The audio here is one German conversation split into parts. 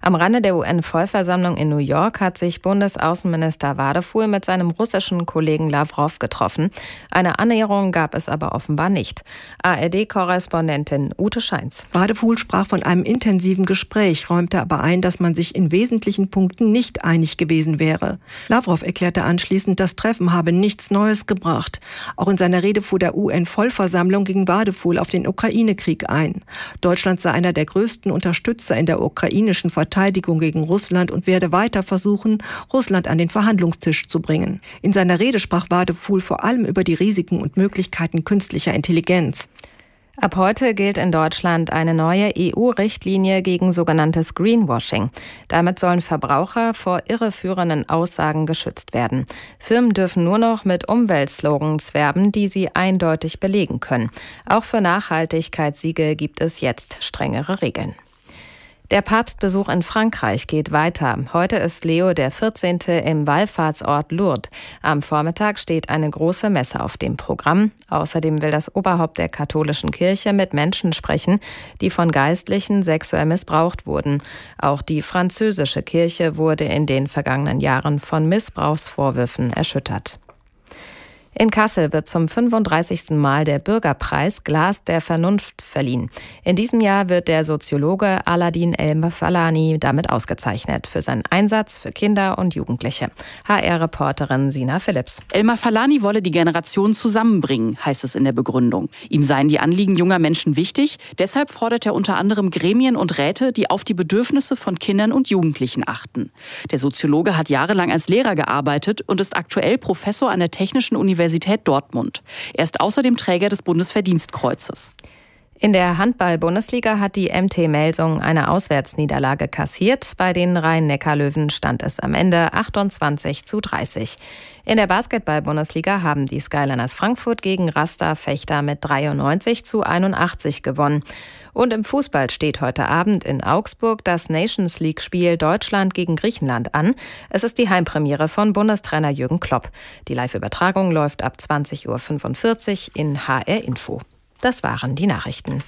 Am Rande der UN-Vollversammlung in New York hat sich Bundesaußenminister Wadefuhl mit seinem russischen Kollegen Lavrov getroffen. Eine Annäherung gab es aber offenbar nicht. ARD-Korrespondentin Ute Scheins. Wadefuhl sprach von einem intensiven Gespräch, räumte aber ein, dass man sich in wesentlichen Punkten nicht einig gewesen wäre. Lavrov erklärte anschließend, das Treffen habe nichts Neues gebracht. Auch in seiner Rede vor der UN-Vollversammlung ging Wadefuhl auf den Ukraine-Krieg ein. Deutschland sei einer der größten Unterstützer in der ukrainischen Verteidigung gegen Russland und werde weiter versuchen, Russland an den Verhandlungstisch zu bringen. In seiner Rede sprach Wadefuhl vor allem über die Risiken und Möglichkeiten künstlicher Intelligenz. Ab heute gilt in Deutschland eine neue EU-Richtlinie gegen sogenanntes Greenwashing. Damit sollen Verbraucher vor irreführenden Aussagen geschützt werden. Firmen dürfen nur noch mit Umweltslogans werben, die sie eindeutig belegen können. Auch für Nachhaltigkeitssiegel gibt es jetzt strengere Regeln. Der Papstbesuch in Frankreich geht weiter. Heute ist Leo XIV. Im Wallfahrtsort Lourdes. Am Vormittag steht eine große Messe auf dem Programm. Außerdem will das Oberhaupt der katholischen Kirche mit Menschen sprechen, die von Geistlichen sexuell missbraucht wurden. Auch die französische Kirche wurde in den vergangenen Jahren von Missbrauchsvorwürfen erschüttert. In Kassel wird zum 35. Mal der Bürgerpreis Glas der Vernunft verliehen. In diesem Jahr wird der Soziologe Aladin El-Mafalani damit ausgezeichnet für seinen Einsatz für Kinder und Jugendliche. HR-Reporterin Sina Philipps. El-Mafalani wolle die Generationen zusammenbringen, heißt es in der Begründung. Ihm seien die Anliegen junger Menschen wichtig. Deshalb fordert er unter anderem Gremien und Räte, die auf die Bedürfnisse von Kindern und Jugendlichen achten. Der Soziologe hat jahrelang als Lehrer gearbeitet und ist aktuell Professor an der Technischen Universität Dortmund. Er ist außerdem Träger des Bundesverdienstkreuzes. In der Handball-Bundesliga hat die MT Melsung eine Auswärtsniederlage kassiert. Bei den Rhein-Neckar-Löwen stand es am Ende 28:30. In der Basketball-Bundesliga haben die Skyliners Frankfurt gegen Rasta-Fechter mit 93:81 gewonnen. Und im Fußball steht heute Abend in Augsburg das Nations League-Spiel Deutschland gegen Griechenland an. Es ist die Heimpremiere von Bundestrainer Jürgen Klopp. Die Live-Übertragung läuft ab 20:45 Uhr in HR Info. Das waren die Nachrichten.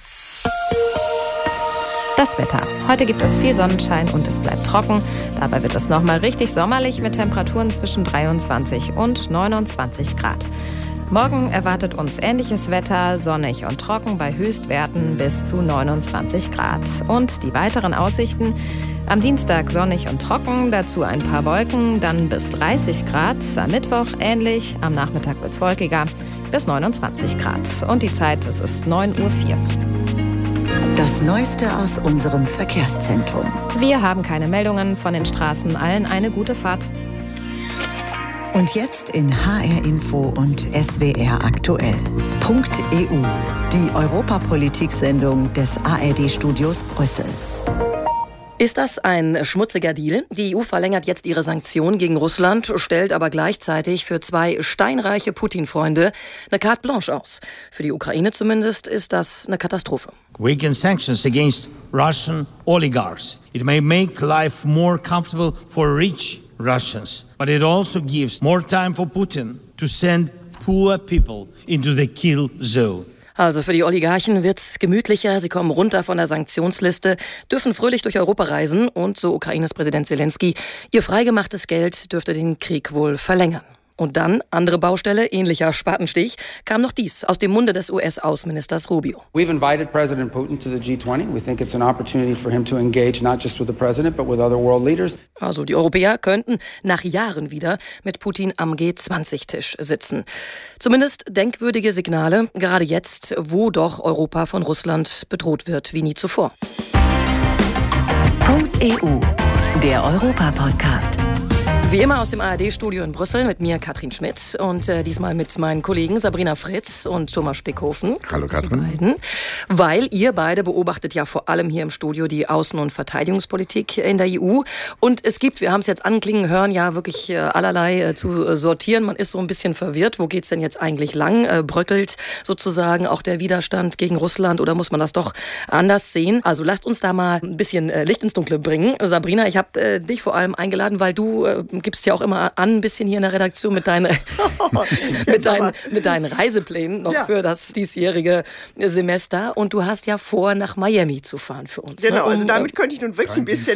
Das Wetter. Heute gibt es viel Sonnenschein und es bleibt trocken. Dabei wird es nochmal richtig sommerlich mit Temperaturen zwischen 23 und 29 Grad. Morgen erwartet uns ähnliches Wetter, sonnig und trocken bei Höchstwerten bis zu 29 Grad. Und die weiteren Aussichten: am Dienstag sonnig und trocken, dazu ein paar Wolken, dann bis 30 Grad. Am Mittwoch ähnlich, am Nachmittag wird es wolkiger, bis 29 Grad. Und die Zeit, es ist 9:04 Uhr. Das Neueste aus unserem Verkehrszentrum. Wir haben keine Meldungen von den Straßen. Allen eine gute Fahrt. Und jetzt in HR Info und SWR aktuell. .eu, die Europapolitik-Sendung des ARD-Studios Brüssel. Ist das ein schmutziger Deal? Die EU verlängert jetzt ihre Sanktionen gegen Russland, stellt aber gleichzeitig für zwei steinreiche Putin-Freunde eine Carte Blanche aus. Für die Ukraine zumindest ist das eine Katastrophe. Weaken sanctions against Russian oligarchs. It may make life more comfortable for rich Russians, but it also gives more time for Putin to send poor people into the kill zone. Also für die Oligarchen wird's gemütlicher, sie kommen runter von der Sanktionsliste, dürfen fröhlich durch Europa reisen und, so Ukraines Präsident Zelensky, ihr freigemachtes Geld dürfte den Krieg wohl verlängern. Und dann, andere Baustelle, ähnlicher Spatenstich, kam noch dies aus dem Munde des US-Außenministers Rubio. We've invited President Putin to the G20. We think it's an opportunity for him to engage not just with the president, but with other world leaders. Also die Europäer könnten nach Jahren wieder mit Putin am G20-Tisch sitzen. Zumindest denkwürdige Signale, gerade jetzt, wo doch Europa von Russland bedroht wird wie nie zuvor. .eu, der Europa-Podcast. Wie immer aus dem ARD-Studio in Brüssel mit mir, Katrin Schmidt, und diesmal mit meinen Kollegen Sabrina Fritz und Thomas Spickhofen. Hallo Katrin. Beiden, weil ihr beide beobachtet ja vor allem hier im Studio die Außen- und Verteidigungspolitik in der EU. Und es gibt, wir haben es jetzt anklingen hören, ja wirklich allerlei zu sortieren. Man ist so ein bisschen verwirrt. Wo geht's denn jetzt eigentlich lang? Bröckelt sozusagen auch der Widerstand gegen Russland oder muss man das doch anders sehen? Also lasst uns da mal ein bisschen Licht ins Dunkle bringen. Sabrina, ich habe dich vor allem eingeladen, weil du gibst ja auch immer an, ein bisschen hier in der Redaktion mit deinen Reiseplänen noch für das diesjährige Semester. Und du hast ja vor, nach Miami zu fahren für uns. Genau, also damit könnte ich nun wirklich ein bisschen